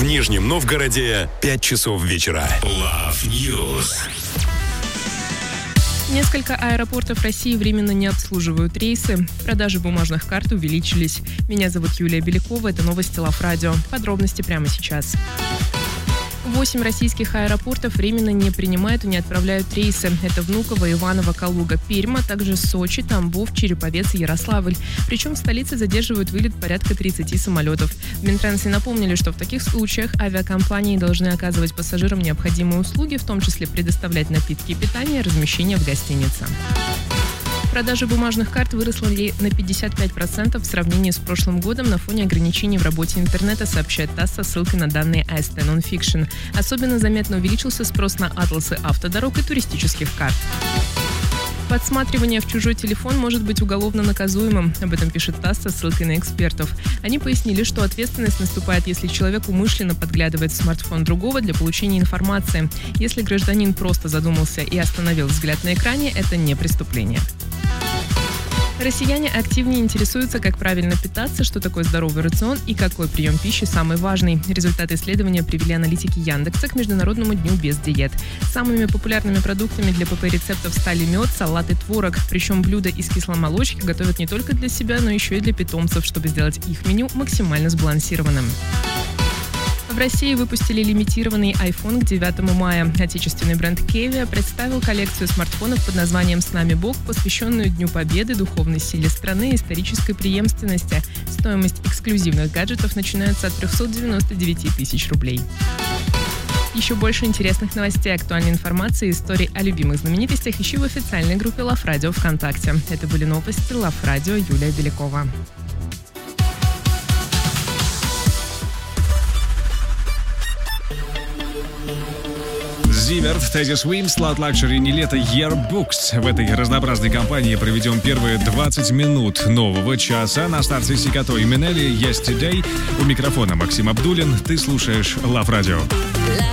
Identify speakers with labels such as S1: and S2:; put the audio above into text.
S1: В Нижнем Новгороде 5 часов вечера. Love News.
S2: Несколько аэропортов России временно не обслуживают рейсы. Продажи бумажных карт увеличились. Меня зовут Юлия Белякова. Это новости Love Radio. Подробности прямо сейчас. 8 российских аэропортов временно не принимают и не отправляют рейсы. Это Внуково, Иваново, Калуга, Пермь, а также Сочи, Тамбов, Череповец и Ярославль. Причем в столице задерживают вылет порядка 30 самолетов. В Минтрансе напомнили, что в таких случаях авиакомпании должны оказывать пассажирам необходимые услуги, в том числе предоставлять напитки и питание, размещение в гостинице. Продажа бумажных карт выросла на 55% в сравнении с прошлым годом на фоне ограничений в работе интернета, сообщает ТАСС со ссылкой на данные AST Nonfiction. Особенно заметно увеличился спрос на атласы автодорог и туристических карт. Подсматривание в чужой телефон может быть уголовно наказуемым. Об этом пишет ТАСС со ссылкой на экспертов. Они пояснили, что ответственность наступает, если человек умышленно подглядывает в смартфон другого для получения информации. Если гражданин просто задумался и остановил взгляд на экране, это не преступление. Россияне активнее интересуются, как правильно питаться, что такое здоровый рацион и какой прием пищи самый важный. Результаты исследования привели аналитики Яндекса к Международному дню без диет. Самыми популярными продуктами для ПП-рецептов стали мед, салат и творог. Причем блюда из кисломолочки готовят не только для себя, но еще и для питомцев, чтобы сделать их меню максимально сбалансированным. В России выпустили лимитированный iPhone к 9 мая. Отечественный бренд Kevia представил коллекцию смартфонов под названием «С нами Бог», посвященную Дню Победы, духовной силе страны и исторической преемственности. Стоимость эксклюзивных гаджетов начинается от 399 тысяч рублей. Еще больше интересных новостей, актуальной информации и историй о любимых знаменитостях ищи в официальной группе Love Radio ВКонтакте. Это были новости Love Radio, Юлия Белякова.
S3: Зиверт, Teddy Swims, Slut Luxury не лето, Yearbooks. В этой разнообразной компании проведем первые 20 минут нового часа. На старте Сикато и Минелли, Yesterday. У микрофона Максим Абдуллин. Ты слушаешь Love Radio.